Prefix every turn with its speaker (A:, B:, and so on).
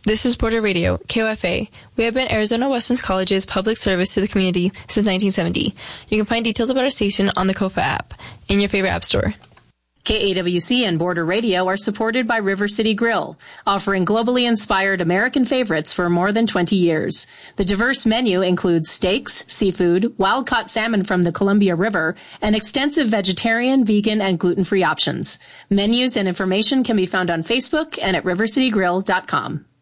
A: This is Border Radio, KOFA. We have been Arizona Western College's public service to the community since 1970. You can find details about our station on the KOFA app in your favorite app store.
B: KAWC and Border Radio are supported by River City Grill, offering globally inspired American favorites for more than 20 years. The diverse menu includes steaks, seafood, wild-caught salmon from the Columbia River, and extensive vegetarian, vegan, and gluten-free options. Menus and information can be found on Facebook and at rivercitygrill.com.